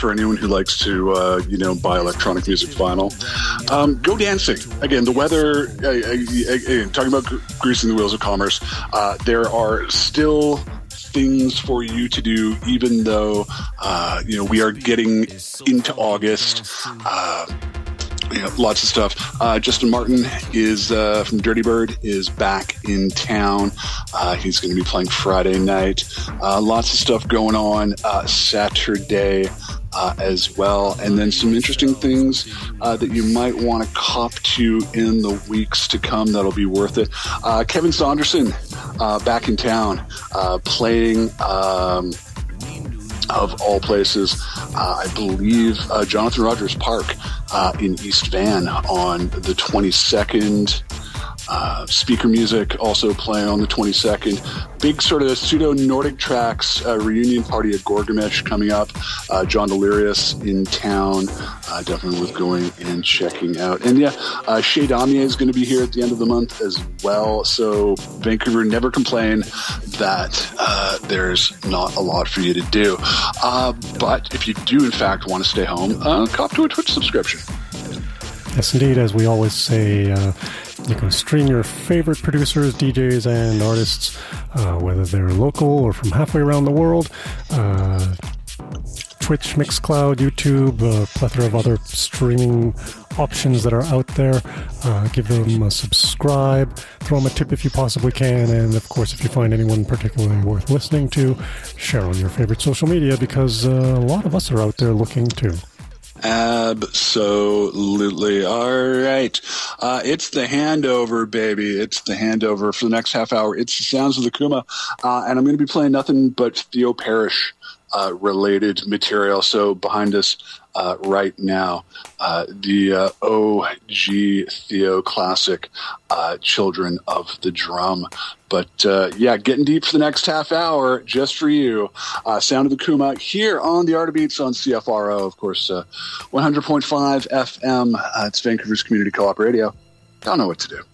for anyone who likes to, buy electronic music vinyl. Go dancing. Again, the weather, talking about greasing the wheels of commerce, there are still things for you to do, even though, we are getting into August. Lots of stuff. Justin Martin is from Dirty Bird is back in town. He's going to be playing Friday night. Lots of stuff going on Saturday as well. And then some interesting things that you might want to cop to in the weeks to come that'll be worth it. Kevin Saunderson back in town playing... of all places, I believe Jonathan Rogers Park in East Van on the 22nd. Speaker Music also playing on the 22nd. Big sort of pseudo-Nordic tracks reunion party at Gorgamish coming up. John Delirious in town. Definitely worth going and checking out. And Shea Damier is going to be here at the end of the month as well. So Vancouver, never complain that there's not a lot for you to do. But if you do in fact want to stay home, cop to a Twitch subscription. Yes, indeed. As we always say, you can stream your favorite producers, DJs, and artists, whether they're local or from halfway around the world. Twitch, Mixcloud, YouTube, a plethora of other streaming options that are out there. Give them a subscribe, throw them a tip if you possibly can, and of course, if you find anyone particularly worth listening to, share on your favorite social media, because a lot of us are out there looking too. Absolutely. All right. It's the handover, baby. It's the handover for the next half hour. It's the sounds of the Kuma. And I'm going to be playing nothing but Theo Parrish related material. So behind us right now, the OG Theo classic, Children of the Drum. But getting deep for the next half hour, just for you. Sound of the Kuma here on the Art of Beats on CFRO, of course, 100.5 FM. It's Vancouver's Community Co-op Radio. Don't know what to do.